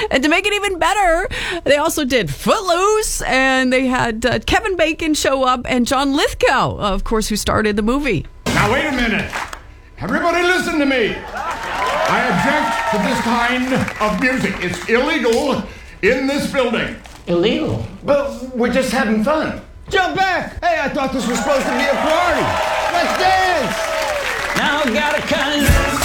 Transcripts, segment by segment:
And to make it even better, they also did Footloose, and they had Kevin Bacon show up and John Lithgow, of course, who starred in the movie. Now, wait a minute. Everybody listen to me. I object to this kind of music. It's illegal in this building. Illegal? But we're just having fun. Jump back! Hey, I thought this was supposed to be a party. Let's dance! Now I gotta kind of...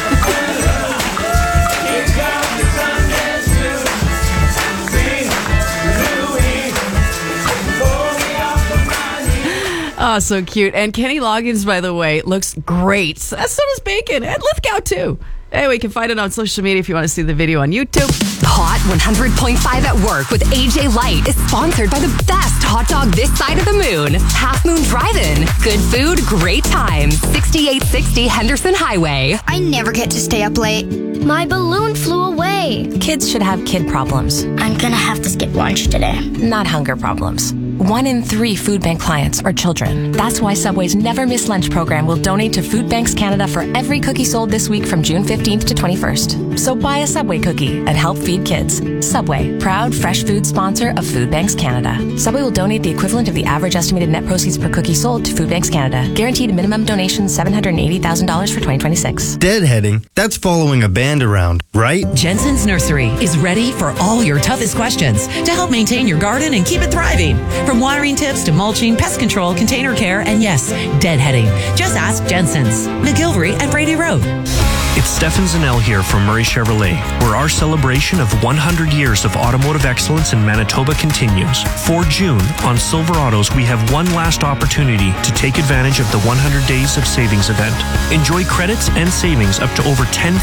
Oh, so cute. And Kenny Loggins, by the way, looks great. So does Bacon and Lithgow, too. Anyway, you can find it on social media if you want to see the video on YouTube. Hot 100.5 at Work with AJ Light is sponsored by the best hot dog this side of the moon. Half Moon Drive-In. Good food, great times. 6860 Henderson Highway. I never get to stay up late. My balloon flew away. Kids should have kid problems. I'm gonna have to skip lunch today. Not hunger problems. 1 in 3 food bank clients are children. That's why Subway's Never Miss Lunch program will donate to Food Banks Canada for every cookie sold this week from June 15th to 21st. So buy a Subway cookie and help feed kids. Subway, proud fresh food sponsor of Food Banks Canada. Subway will donate the equivalent of the average estimated net proceeds per cookie sold to Food Banks Canada. Guaranteed minimum donation $780,000 for 2026. Deadheading, that's following a band around, right? Jensen's Nursery is ready for all your toughest questions to help maintain your garden and keep it thriving. From watering tips to mulching, pest control, container care, and yes, deadheading. Just ask Jensen's. McGilvery at Brady Road. It's Stefan Zanel here from Murray Chevrolet, where our celebration of 100 years of automotive excellence in Manitoba continues. For June, on Silverados, we have one last opportunity to take advantage of the 100 Days of Savings event. Enjoy credits and savings up to over $10,000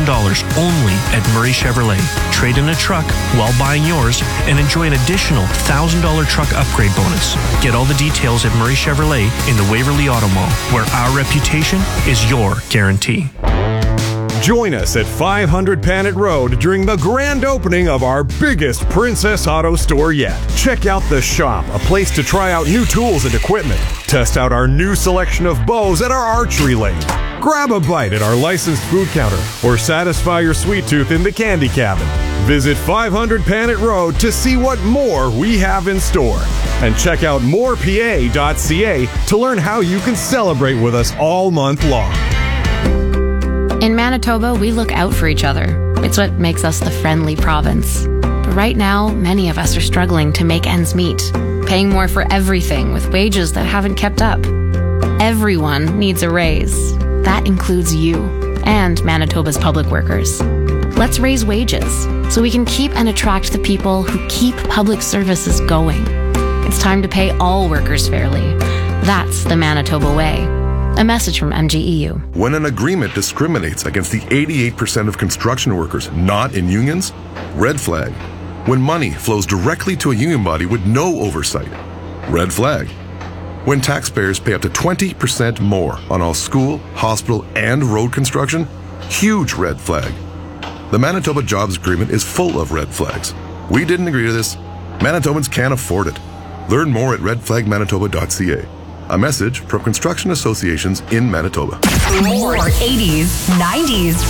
only at Murray Chevrolet. Trade in a truck while buying yours and enjoy an additional $1,000 truck upgrade bonus. Get all the details at Murray Chevrolet in the Waverly Auto Mall, where our reputation is your guarantee. Join us at 500 Panet Road during the grand opening of our biggest Princess Auto store yet. Check out The Shop, a place to try out new tools and equipment. Test out our new selection of bows at our archery lane. Grab a bite at our licensed food counter or satisfy your sweet tooth in the candy cabin. Visit 500 Panet Road to see what more we have in store. And check out morepa.ca to learn how you can celebrate with us all month long. In Manitoba, we look out for each other. It's what makes us the friendly province. But right now, many of us are struggling to make ends meet, paying more for everything with wages that haven't kept up. Everyone needs a raise. That includes you and Manitoba's public workers. Let's raise wages so we can keep and attract the people who keep public services going. It's time to pay all workers fairly. That's the Manitoba way. A message from MGEU. When an agreement discriminates against the 88% of construction workers not in unions, red flag. When money flows directly to a union body with no oversight, red flag. When taxpayers pay up to 20% more on all school, hospital, and road construction, huge red flag. The Manitoba Jobs Agreement is full of red flags. We didn't agree to this. Manitobans can't afford it. Learn more at redflagmanitoba.ca. A message from construction associations in Manitoba. More 80s, 90s,